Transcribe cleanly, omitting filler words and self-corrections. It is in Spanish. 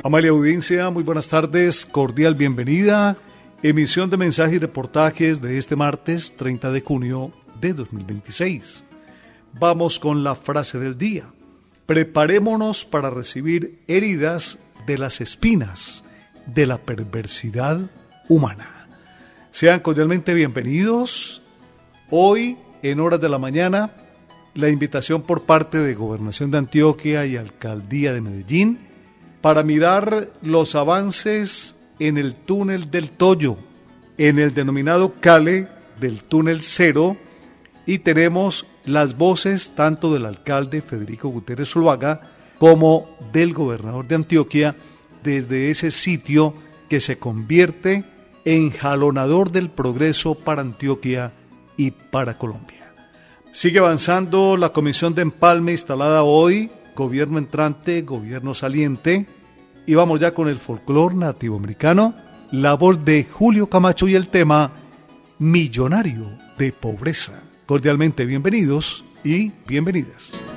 Amalia audiencia, muy buenas tardes, cordial bienvenida. Emisión de mensajes y reportajes de este martes 30 de junio de 2026. Vamos con la frase del día. Preparémonos para recibir heridas de las espinas de la perversidad humana. Sean cordialmente bienvenidos. Hoy, en horas de la mañana, la invitación por parte de Gobernación de Antioquia y Alcaldía de Medellín para mirar los avances en el túnel del Toyo, en el denominado Cale del túnel cero, y tenemos las voces tanto del alcalde Federico Gutiérrez Zuluaga como del gobernador de Antioquia desde ese sitio que se convierte en jalonador del progreso para Antioquia y para Colombia. Sigue avanzando la comisión de empalme instalada hoy, gobierno entrante, gobierno saliente, y vamos ya con el folclore nativoamericano, la voz de Julio Camacho y el tema Millonario de Pobreza. Cordialmente bienvenidos y bienvenidas.